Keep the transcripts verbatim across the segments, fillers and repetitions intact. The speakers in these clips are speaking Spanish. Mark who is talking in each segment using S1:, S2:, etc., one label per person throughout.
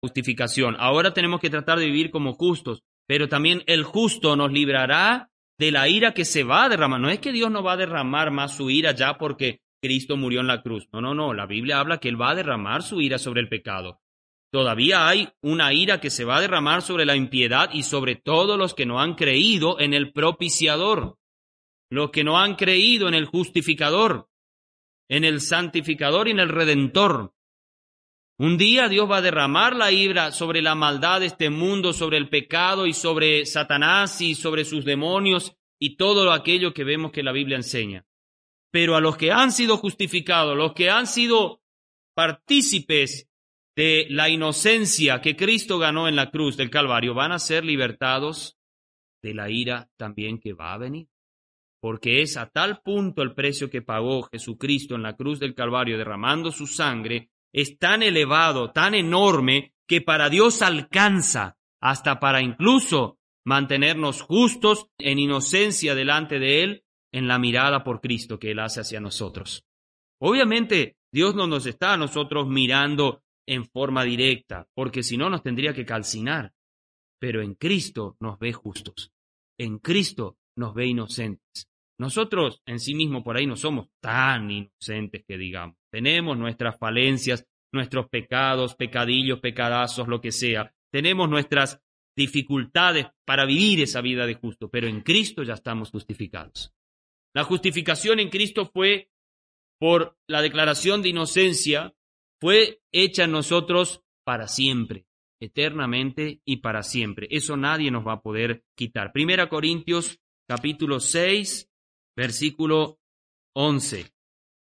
S1: justificación. Ahora tenemos que tratar de vivir como justos, pero también el justo nos librará de la ira que se va a derramar. No es que Dios no va a derramar más su ira ya porque Cristo murió en la cruz. No, no, no. La Biblia habla que Él va a derramar su ira sobre el pecado. Todavía hay una ira que se va a derramar sobre la impiedad y sobre todos los que no han creído en el propiciador, los que no han creído en el justificador, en el santificador y en el redentor. Un día Dios va a derramar la ira sobre la maldad de este mundo, sobre el pecado y sobre Satanás y sobre sus demonios y todo aquello que vemos que la Biblia enseña. Pero a los que han sido justificados, los que han sido partícipes de la inocencia que Cristo ganó en la cruz del Calvario, van a ser libertados de la ira también que va a venir. Porque es a tal punto el precio que pagó Jesucristo en la cruz del Calvario derramando su sangre, es tan elevado, tan enorme, que para Dios alcanza hasta para incluso mantenernos justos en inocencia delante de Él en la mirada por Cristo que Él hace hacia nosotros. Obviamente, Dios no nos está a nosotros mirando en forma directa, porque si no nos tendría que calcinar. Pero en Cristo nos ve justos. En Cristo nos ve inocentes. Nosotros en sí mismos por ahí no somos tan inocentes que digamos. Tenemos nuestras falencias, nuestros pecados, pecadillos, pecadazos, lo que sea. Tenemos nuestras dificultades para vivir esa vida de justo, pero en Cristo ya estamos justificados. La justificación en Cristo fue por la declaración de inocencia, fue hecha en nosotros para siempre, eternamente y para siempre. Eso nadie nos va a poder quitar. Primera Corintios, capítulo seis, versículo once.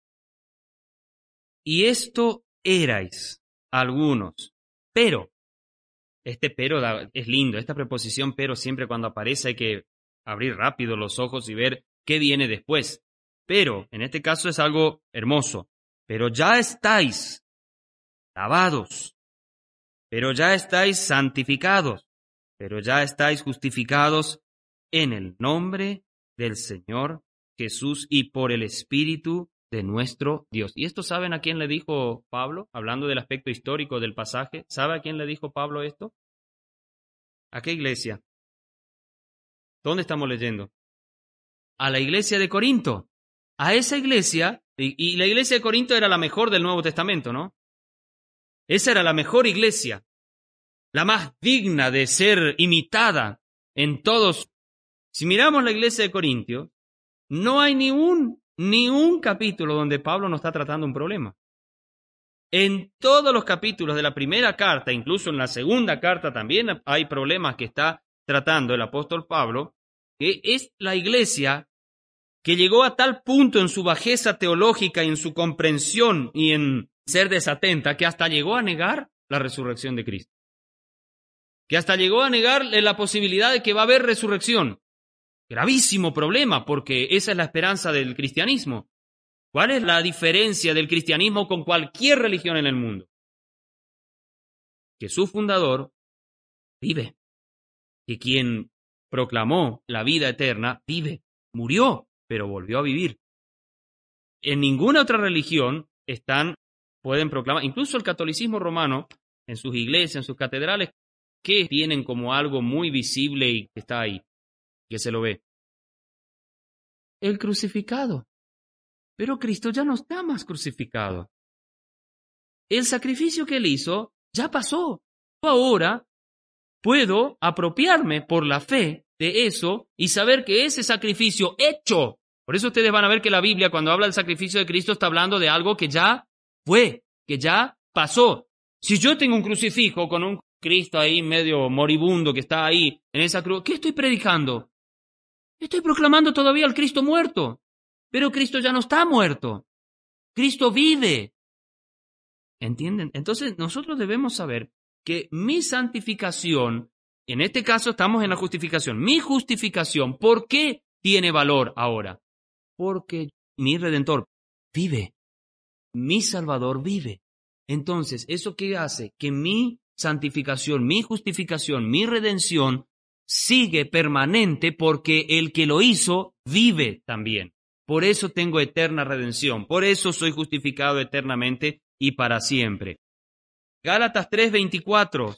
S1: Y esto erais algunos, pero, este pero da, es lindo, esta preposición pero siempre cuando aparece hay que abrir rápido los ojos y ver qué viene después. Pero, en este caso es algo hermoso, pero ya estáis lavados, pero ya estáis santificados, pero ya estáis justificados en el nombre del Señor Jesús y por el Espíritu de nuestro Dios. ¿Y esto saben a quién le dijo Pablo? Hablando del aspecto histórico del pasaje, ¿sabe a quién le dijo Pablo esto? ¿A qué iglesia? ¿Dónde estamos leyendo? A la iglesia de Corinto. A esa iglesia, y, y la iglesia de Corinto era la mejor del Nuevo Testamento, ¿no? Esa era la mejor iglesia, la más digna de ser imitada en todos. Si miramos la iglesia de Corintio, no hay ni un, ni un capítulo donde Pablo no está tratando un problema. En todos los capítulos de la primera carta, incluso en la segunda carta también hay problemas que está tratando el apóstol Pablo, que es la iglesia que llegó a tal punto en su bajeza teológica y en su comprensión y en ser desatenta, que hasta llegó a negar la resurrección de Cristo. Que hasta llegó a negar la posibilidad de que va a haber resurrección. Gravísimo problema, porque esa es la esperanza del cristianismo. ¿Cuál es la diferencia del cristianismo con cualquier religión en el mundo? Que su fundador vive. Que quien proclamó la vida eterna vive. Murió, pero volvió a vivir. En ninguna otra religión están, pueden proclamar, incluso el catolicismo romano, en sus iglesias, en sus catedrales, que tienen como algo muy visible y que está ahí, que se lo ve. El crucificado. Pero Cristo ya no está más crucificado. El sacrificio que Él hizo ya pasó. Ahora puedo apropiarme por la fe de eso y saber que ese sacrificio hecho. Por eso ustedes van a ver que la Biblia, cuando habla del sacrificio de Cristo, está hablando de algo que ya fue, que ya pasó. Si yo tengo un crucifijo con un Cristo ahí medio moribundo que está ahí en esa cruz, ¿qué estoy predicando? Estoy proclamando todavía al Cristo muerto. Pero Cristo ya no está muerto. Cristo vive. ¿Entienden? Entonces nosotros debemos saber que mi santificación, en este caso estamos en la justificación, mi justificación, ¿por qué tiene valor ahora? Porque mi Redentor vive. Mi Salvador vive. Entonces, ¿eso qué hace? Que mi santificación, mi justificación, mi redención sigue permanente porque el que lo hizo vive también. Por eso tengo eterna redención, por eso soy justificado eternamente y para siempre. Gálatas tres veinticuatro.